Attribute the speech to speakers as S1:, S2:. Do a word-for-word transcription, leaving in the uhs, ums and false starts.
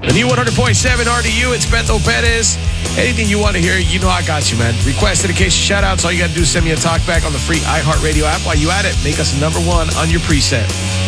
S1: The new one hundred point seven R D U, it's Beto Perez. Anything you want to hear, you know I got you, man. Request, dedication, shout-outs. All you got to do is send me a talk back on the free iHeartRadio app. While you at it, make us number one on your preset.